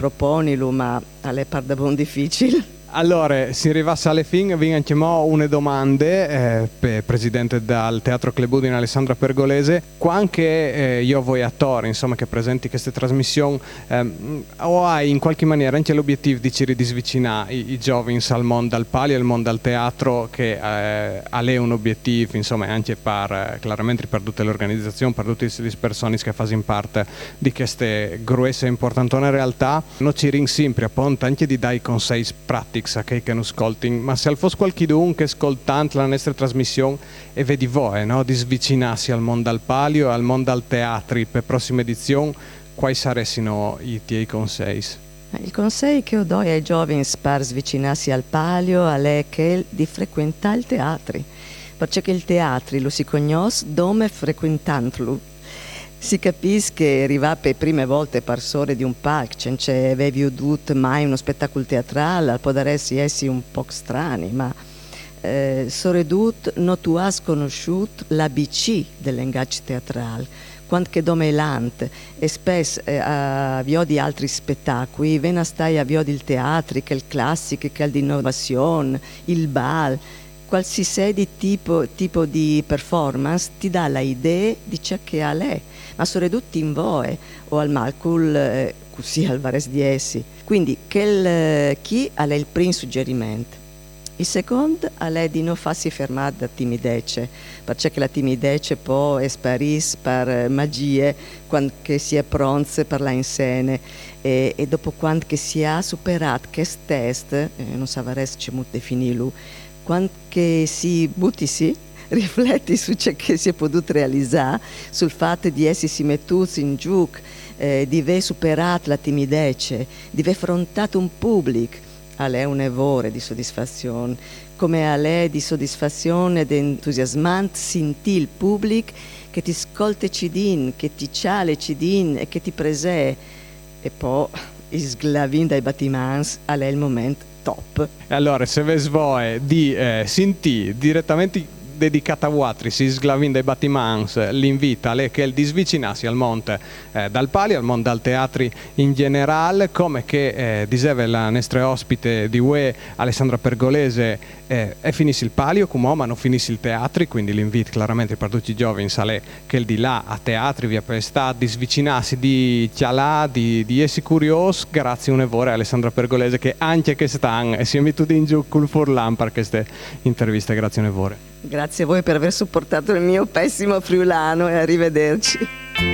Proponilo, ma è par da buon difficile. Allora, si arrivasse alle fin, vi lanciamo una domanda per presidente del Teatro Club Udine Alessandra Pergolese. Quanche io voi attori, insomma, che presenti queste trasmissioni, o hai in qualche maniera anche l'obiettivo di sviccinare i giovani al mondo del palio e al mondo del teatro, che ha lei un obiettivo, insomma, anche per, chiaramente per tutte le organizzazioni, per tutte le persone che fanno parte di queste grosse e importanti realtà. Noi ci ringraziamo sempre appunto anche di dare consigli pratici a chi che non ascolti, ma se fosse qualcuno che ascoltante la nostra trasmissione e vedi voi, no, di svicinarsi al mondo del palio e al mondo del teatro per prossima edizione, quali sarebbero i tuoi consigli? Il consiglio che io do ai giovani per svicinarsi al palio è che di frequentare il teatro, perché il teatro lo si conosce dove frequentandolo. Si capisce che arriva per prime volte per sore di un palco, non avevi veduto mai uno spettacolo teatrale, può essere un po' strani, ma soprattutto non tu hai conosciuto l'ABC dell'ingaggio teatrale, quando che domelante e spesso avvio di altri spettacoli, viene a stare avvio del teatro, che è il classico, che è l'innovazione, il bal. Qualsiasi tipo di performance ti dà l'idea di ciò che ha lei, ma soprattutto in voi o al malcul così al vares di essi. Quindi chi ha il primo suggerimento. Il secondo è di non farsi fermare da timidezza, perché la timidezza può sparire per magie quando si è pronti per la in scena e dopo quando si ha superato questo test, non saprei come definirlo, quando si butti rifletti su ciò che si è potuto realizzare, sul fatto di essersi mettuti in gioco, di aver superato la timidezza, di aver affrontato un pubblico, a lei un evore di soddisfazione, come a lei di soddisfazione ed entusiasmante sentì il pubblico che ti ascolta cidin, che ti ciale cidin e che ti presè e poi sglavin dai battimans, a lei il momento top. Allora, se ve voi di sentire direttamente dedicata a Watri, si sglavin dai battimans, l'invita a che di svicinarsi al monte dal palio, al mondo del teatro in generale, come che diceva la nostra ospite di UE, Alessandra Pergolese, e finisce il palio, come ma non finisce il teatro, quindi l'invito chiaramente per tutti i giovani sale che il di là a teatri, via per estate, di svicinarsi, di chialà, di essere curiosi, grazie a un'evore Alessandra Pergolese che anche che stanno e si è mettuto in giù col furlan per queste interviste, grazie a un'evore. Grazie a voi per aver supportato il mio pessimo friulano e arrivederci.